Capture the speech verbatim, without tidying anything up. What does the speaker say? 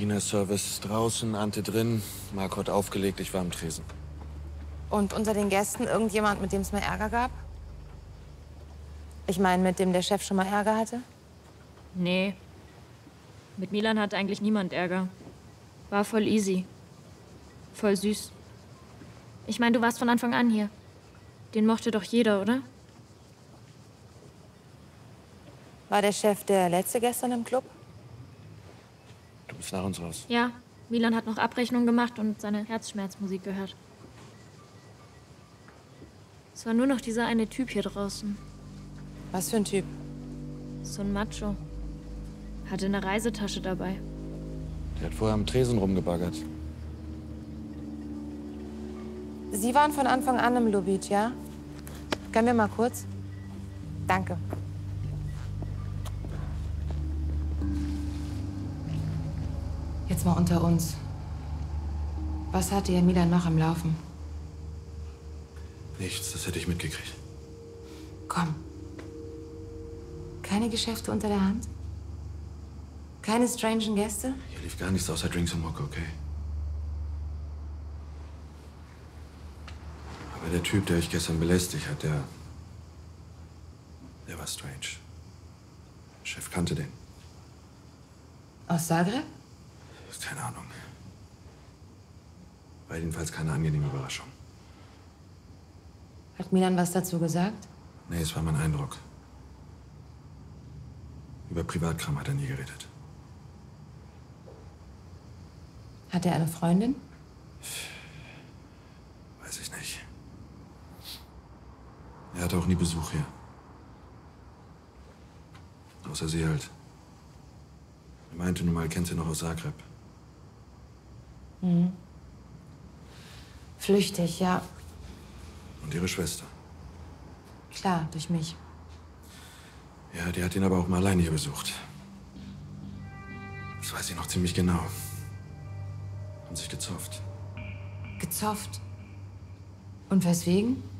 Dienerservice draußen, Ante drin, Marco hat aufgelegt, ich war am Tresen. Und unter den Gästen irgendjemand, mit dem es mal Ärger gab? Ich meine, mit dem der Chef schon mal Ärger hatte? Nee. Mit Milan hat eigentlich niemand Ärger. War voll easy. Voll süß. Ich meine, du warst von Anfang an hier. Den mochte doch jeder, oder? War der Chef der letzte gestern im Club? Du bist nach uns raus. Ja. Milan hat noch Abrechnung gemacht und seine Herzschmerzmusik gehört. Es war nur noch dieser eine Typ hier draußen. Was für ein Typ? So ein Macho. Hatte eine Reisetasche dabei. Der hat vorher am Tresen rumgebaggert. Sie waren von Anfang an im Lubitsch, ja? Können wir mal kurz? Danke. Jetzt mal unter uns. Was hatte Ihr Milan noch am Laufen? Nichts, das hätte ich mitgekriegt. Komm. Keine Geschäfte unter der Hand? Keine strangen Gäste? Hier lief gar nichts außer Drinks und Mucke, okay? Aber der Typ, der euch gestern belästigt hat, der... Der war strange. Der Chef kannte den. Aus Zagreb? Keine Ahnung. War jedenfalls keine angenehme Überraschung. Hat Milan was dazu gesagt? Nee, es war mein Eindruck. Über Privatkram hat er nie geredet. Hat er eine Freundin? Weiß ich nicht. Er hatte auch nie Besuch hier. Außer sie halt. Er meinte nun mal, kennt sie noch aus Zagreb. Mhm. Flüchtig, ja. Und ihre Schwester. Klar, durch mich. Ja, die hat ihn aber auch mal alleine hier besucht. Das weiß ich noch ziemlich genau. Haben sich gezofft. Gezofft. Und weswegen?